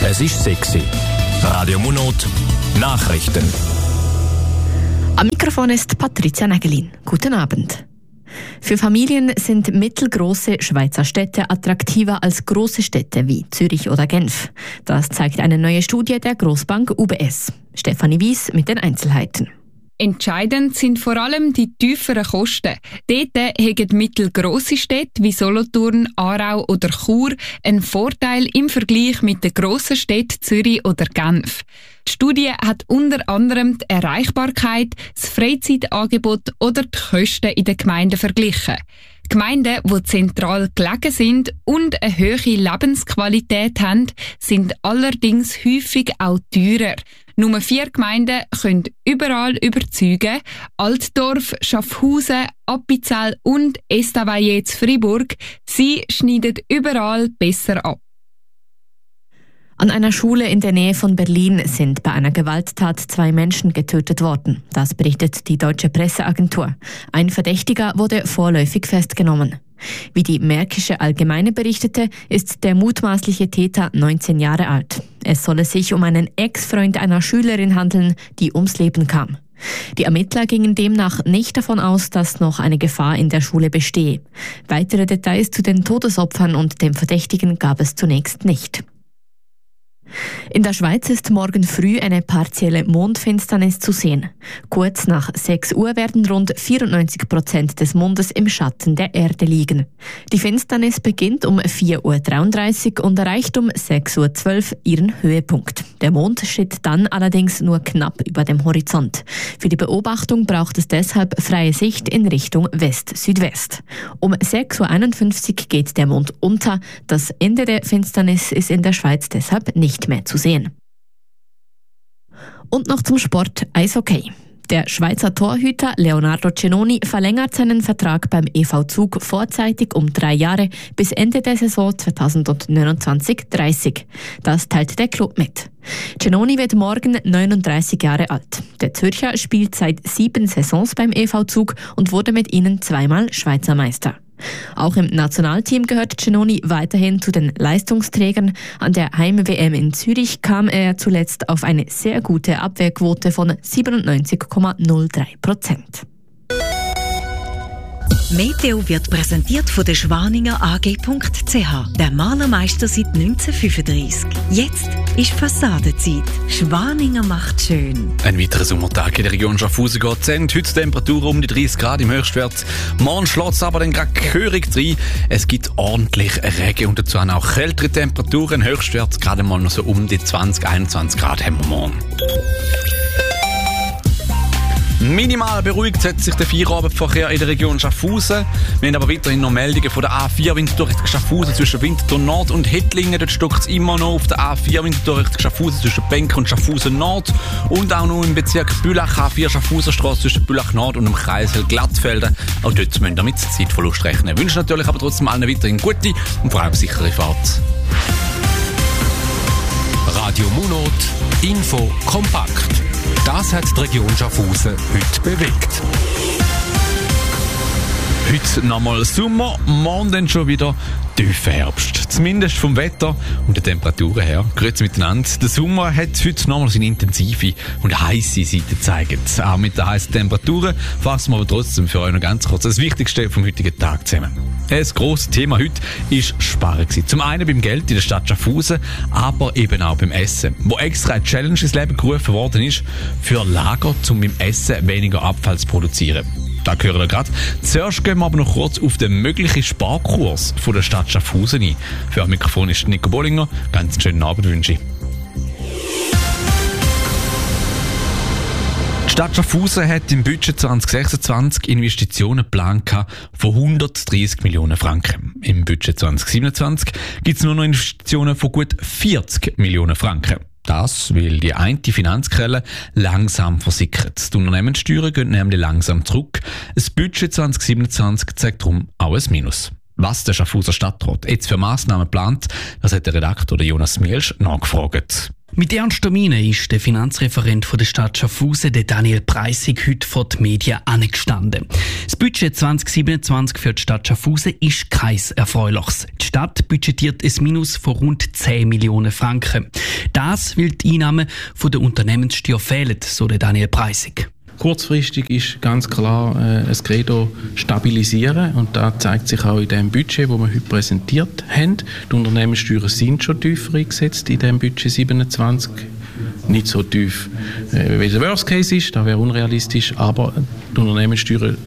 Es ist 6 Uhr. Radio Munot, Nachrichten. Am Mikrofon ist Patricia Nägelin. Guten Abend. Für Familien sind mittelgroße Schweizer Städte attraktiver als große Städte wie Zürich oder Genf. Das zeigt eine neue Studie der Grossbank UBS. Stefanie Wies mit den Einzelheiten. Entscheidend sind vor allem die tieferen Kosten. Dort haben mittelgrosse Städte wie Solothurn, Aarau oder Chur einen Vorteil im Vergleich mit den grossen Städten Zürich oder Genf. Die Studie hat unter anderem die Erreichbarkeit, das Freizeitangebot oder die Kosten in den Gemeinden verglichen. Gemeinden, die zentral gelegen sind und eine hohe Lebensqualität haben, sind allerdings häufig auch teurer. Nur 4 Gemeinden können überall überzeugen: Altdorf, Schaffhausen, Appenzell und Estavayer-Fribourg. Sie schneiden überall besser ab. An einer Schule in der Nähe von Berlin sind bei einer Gewalttat 2 Menschen getötet worden. Das berichtet die Deutsche Presseagentur. Ein Verdächtiger wurde vorläufig festgenommen. Wie die Märkische Allgemeine berichtete, ist der mutmaßliche Täter 19 Jahre alt. Es solle sich um einen Ex-Freund einer Schülerin handeln, die ums Leben kam. Die Ermittler gingen demnach nicht davon aus, dass noch eine Gefahr in der Schule bestehe. Weitere Details zu den Todesopfern und dem Verdächtigen gab es zunächst nicht. In der Schweiz ist morgen früh eine partielle Mondfinsternis zu sehen. Kurz nach 6 Uhr werden rund 94% des Mondes im Schatten der Erde liegen. Die Finsternis beginnt um 4.33 Uhr und erreicht um 6.12 Uhr ihren Höhepunkt. Der Mond steht dann allerdings nur knapp über dem Horizont. Für die Beobachtung braucht es deshalb freie Sicht in Richtung West-Südwest. Um 6.51 Uhr geht der Mond unter. Das Ende der Finsternis ist in der Schweiz deshalb nicht mehr zu sehen. Und noch zum Sport Eishockey. Der Schweizer Torhüter Leonardo Cennoni verlängert seinen Vertrag beim EV Zug vorzeitig um 3 Jahre bis Ende der Saison 2029/30. Das teilt der Club mit. Cennoni wird morgen 39 Jahre alt. Der Zürcher spielt seit 7 Saisons beim EV Zug und wurde mit ihnen 2-mal Schweizer Meister. Auch im Nationalteam gehört Cennoni weiterhin zu den Leistungsträgern. An der Heim-WM in Zürich kam er zuletzt auf eine sehr gute Abwehrquote von 97,03%. Meteo wird präsentiert von der Schwaninger AG.ch, der Malermeister seit 1935. Jetzt ist Fassadenzeit. Schwaninger macht schön. Ein weiterer Sommertag in der Region Schaffhausen geht zu Ende. Heute Temperaturen um die 30 Grad im Höchstwert. Morgen schlägt es aber dann gerade gehörig rein. Es gibt ordentlich Regen und dazu auch kältere Temperaturen. Höchstwert gerade mal noch so um die 20-21 Grad haben wir morgen. Minimal beruhigt hat sich der Feierabendverkehr in der Region Schaffhausen. Wir haben aber weiterhin noch Meldungen von der A4 Winterthur Richtung Schaffhausen zwischen Winterthur Nord und Hittlingen. Dort stockt es immer noch auf der A4 Winterthur Richtung Schaffhausen zwischen Benk und Schaffhausen Nord. Und auch noch im Bezirk Bülach A4 Schaffhausenstrasse zwischen Bülach Nord und dem Kreisel Glattfelden. Auch dort müssen wir mit Zeitverlust rechnen. Wir wünschen natürlich aber trotzdem allen weiterhin gute und vor allem sichere Fahrt. Radio Munot, Info kompakt. Das hat die Region Schaffhausen heute bewegt. Heute nochmal Sommer, morgen dann schon wieder tiefer Herbst. Zumindest vom Wetter und der Temperaturen her. Grüezi miteinander. Der Sommer hat heute nochmal seine intensive und heisse Seite gezeigt. Auch mit den heißen Temperaturen fassen wir aber trotzdem für euch noch ganz kurz das Wichtigste vom heutigen Tag zusammen. Das grosse Thema heute war Sparen. Zum einen beim Geld in der Stadt Schaffhausen, aber eben auch beim Essen. Wo extra eine Challenge ins Leben gerufen worden ist, für Lager, um beim Essen weniger Abfall zu produzieren. Da hören wir gerade. Zuerst gehen wir aber noch kurz auf den möglichen Sparkurs von der Stadt Schaffhausen ein. Für ein Mikrofon ist Nico Bollinger. Ganz einen schönen Abend wünsche ich. Die Stadt Schaffhausen hat im Budget 2026 Investitionen geplant von 130 Millionen Franken. Im Budget 2027 gibt es nur noch Investitionen von gut 40 Millionen Franken. Das, weil die eine Finanzquelle langsam versickert. Die Unternehmenssteuern gehen nämlich langsam zurück. Das Budget 2027 zeigt darum auch ein Minus. Was der Schaffhauser Stadtrat jetzt für Massnahmen plant, das hat der Redaktor Jonas Mielsch nachgefragt. Mit ernster Miene ist der Finanzreferent von der Stadt Schaffhausen, der Daniel Preissig, heute vor die Medien angestanden. Das Budget 2027 für die Stadt Schaffhausen ist kein erfreuliches. Die Stadt budgetiert ein Minus von rund 10 Millionen Franken. Das, weil die Einnahmen von der Unternehmenssteuer fehlen, so der Daniel Preissig. Kurzfristig ist ganz klar ein Credo stabilisieren und das zeigt sich auch in dem Budget, das wir heute präsentiert haben. Die Unternehmenssteuern sind schon tiefer eingesetzt in dem Budget 27. Nicht so tief, wie der Worst Case ist, das wäre unrealistisch, aber die Unternehmenssteuern